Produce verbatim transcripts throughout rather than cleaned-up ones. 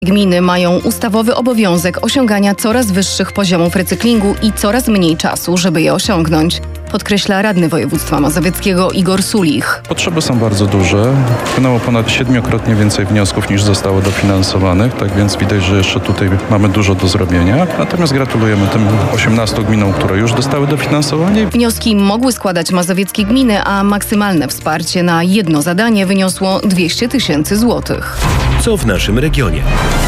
Gminy mają ustawowy obowiązek osiągania coraz wyższych poziomów recyklingu i coraz mniej czasu, żeby je osiągnąć, podkreśla radny województwa mazowieckiego Igor Sulich. Potrzeby są bardzo duże. Wpłynęło ponad siedmiokrotnie więcej wniosków niż zostało dofinansowanych, tak więc widać, że jeszcze tutaj mamy dużo do zrobienia. Natomiast gratulujemy tym osiemnastu gminom, które już dostały dofinansowanie. Wnioski mogły składać mazowieckie gminy, a maksymalne wsparcie na jedno zadanie wyniosło dwieście tysięcy złotych. Co w naszym regionie?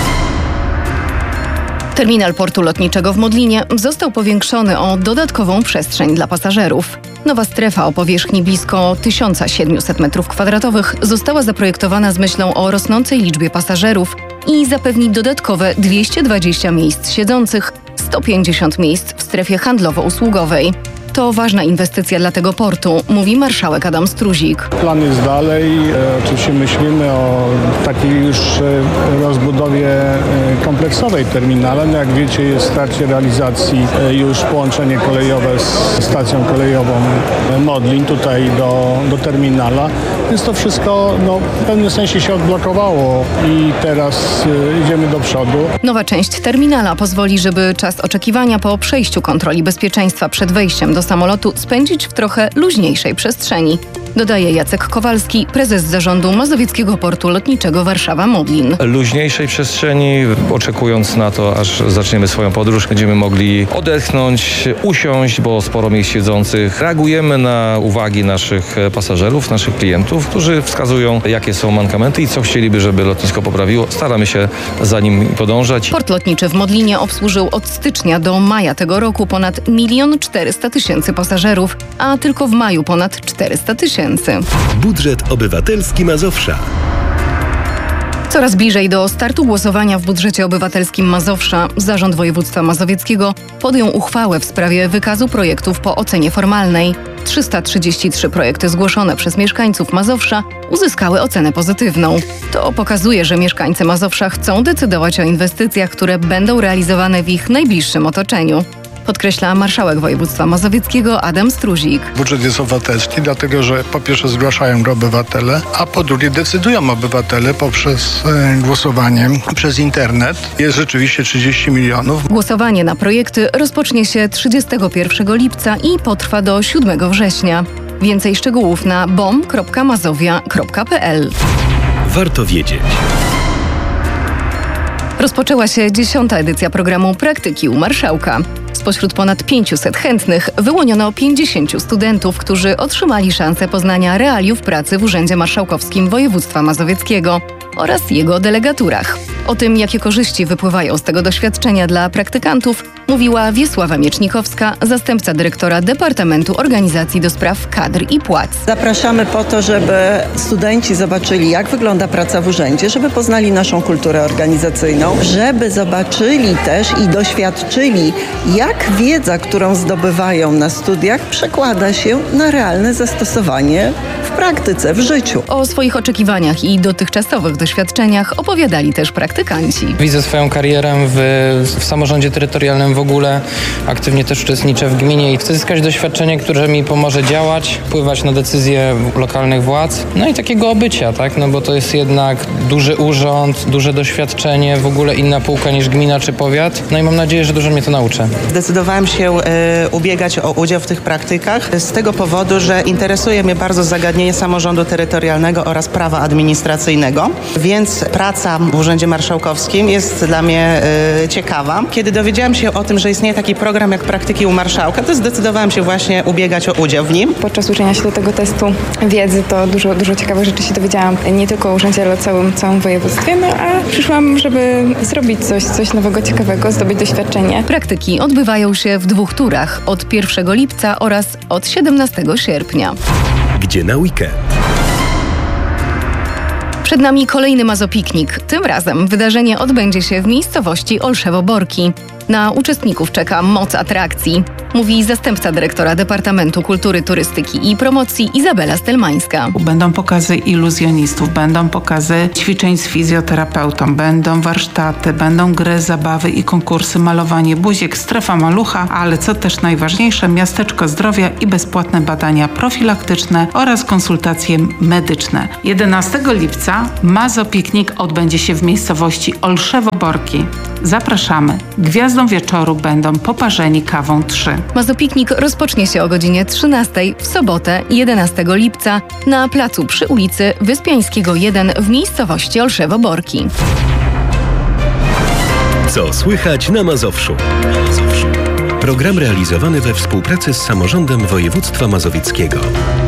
Terminal portu lotniczego w Modlinie został powiększony o dodatkową przestrzeń dla pasażerów. Nowa strefa o powierzchni blisko tysiąc siedemset metrów kwadratowych została zaprojektowana z myślą o rosnącej liczbie pasażerów i zapewni dodatkowe dwieście dwadzieścia miejsc siedzących, sto pięćdziesiąt miejsc w strefie handlowo-usługowej. To ważna inwestycja dla tego portu, mówi marszałek Adam Struzik. Plan jest dalej. E, oczywiście myślimy o takiej już e, rozbudowie e, kompleksowej terminala. No jak wiecie, jest w trakcie realizacji e, już połączenie kolejowe z stacją kolejową e, Modlin tutaj do, do terminala. Więc to wszystko no, w pewnym sensie się odblokowało i teraz e, idziemy do przodu. Nowa część terminala pozwoli, żeby czas oczekiwania po przejściu kontroli bezpieczeństwa przed wejściem do samolotu spędzić w trochę luźniejszej przestrzeni, dodaje Jacek Kowalski, prezes zarządu Mazowieckiego Portu Lotniczego Warszawa-Modlin. Luźniejszej przestrzeni, oczekując na to, aż zaczniemy swoją podróż, będziemy mogli odetchnąć, usiąść, bo sporo miejsc siedzących. Reagujemy na uwagi naszych pasażerów, naszych klientów, którzy wskazują, jakie są mankamenty i co chcieliby, żeby lotnisko poprawiło. Staramy się za nim podążać. Port lotniczy w Modlinie obsłużył od stycznia do maja tego roku ponad milion czterysta tysięcy pasażerów, a tylko w maju ponad czterysta tysięcy. Budżet obywatelski Mazowsza. Coraz bliżej do startu głosowania w budżecie obywatelskim Mazowsza Zarząd Województwa Mazowieckiego podjął uchwałę w sprawie wykazu projektów po ocenie formalnej. trzysta trzydzieści trzy projekty zgłoszone przez mieszkańców Mazowsza uzyskały ocenę pozytywną. To pokazuje, że mieszkańcy Mazowsza chcą decydować o inwestycjach, które będą realizowane w ich najbliższym otoczeniu, podkreśla marszałek województwa mazowieckiego Adam Struzik. Budżet jest obywatelski, dlatego że po pierwsze zgłaszają go obywatele, a po drugie decydują obywatele poprzez e, głosowanie przez internet. Jest rzeczywiście trzydzieści milionów. Głosowanie na projekty rozpocznie się trzydziestego pierwszego lipca i potrwa do siódmego września. Więcej szczegółów na bom kropka mazowia kropka p l. Warto wiedzieć. Rozpoczęła się dziesiąta edycja programu Praktyki u Marszałka. Spośród ponad pięciuset chętnych wyłoniono pięćdziesięciu studentów, którzy otrzymali szansę poznania realiów pracy w Urzędzie Marszałkowskim Województwa Mazowieckiego oraz jego delegaturach. O tym, jakie korzyści wypływają z tego doświadczenia dla praktykantów, mówiła Wiesława Miecznikowska, zastępca dyrektora Departamentu Organizacji do Spraw Kadr i Płac. Zapraszamy po to, żeby studenci zobaczyli, jak wygląda praca w urzędzie, żeby poznali naszą kulturę organizacyjną, żeby zobaczyli też i doświadczyli, jak wiedza, którą zdobywają na studiach, przekłada się na realne zastosowanie w praktyce, w życiu. O swoich oczekiwaniach i dotychczasowych doświadczeniach opowiadali też praktykanci. Widzę swoją karierę w, w samorządzie terytorialnym w ogóle. Aktywnie też uczestniczę w gminie i chcę zyskać doświadczenie, które mi pomoże działać, wpływać na decyzje lokalnych władz. No i takiego obycia, tak? No bo to jest jednak duży urząd, duże doświadczenie, w ogóle inna półka niż gmina czy powiat. No i mam nadzieję, że dużo mnie to nauczy. Zdecydowałam się e, ubiegać o udział w tych praktykach z tego powodu, że interesuje mnie bardzo zagadnienie samorządu terytorialnego oraz prawa administracyjnego, więc praca w Urzędzie Marszałkowskim jest dla mnie e, ciekawa. Kiedy dowiedziałam się o tym, że istnieje taki program jak Praktyki u Marszałka, to zdecydowałam się właśnie ubiegać o udział w nim. Podczas uczenia się do tego testu wiedzy to dużo, dużo ciekawych rzeczy się dowiedziałam, nie tylko o urzędzie, ale o całym, całym województwie, no a przyszłam, żeby zrobić coś, coś nowego, ciekawego, zdobyć doświadczenie. Praktyki odbywają się w dwóch turach, od pierwszego lipca oraz od siedemnastego sierpnia. Gdzie na weekend? Przed nami kolejny Mazopiknik. Tym razem wydarzenie odbędzie się w miejscowości Olszewo-Borki. Na uczestników czeka moc atrakcji. mówi zastępca dyrektora Departamentu Kultury, Turystyki i Promocji Izabela Stelmańska. Będą pokazy iluzjonistów, będą pokazy ćwiczeń z fizjoterapeutą, będą warsztaty, będą gry, zabawy i konkursy, malowanie buziek, strefa malucha, ale co też najważniejsze, miasteczko zdrowia i bezpłatne badania profilaktyczne oraz konsultacje medyczne. jedenastego lipca Mazopiknik odbędzie się w miejscowości Olszewo Borki. Zapraszamy. Gwiazdą wieczoru będą Poparzeni kawą trzy. Mazopiknik rozpocznie się o godzinie trzynastej w sobotę jedenastego lipca na placu przy ulicy Wyspiańskiego jeden w miejscowości Olszewo Borki. Co słychać na Mazowszu? Program realizowany we współpracy z Samorządem Województwa Mazowieckiego.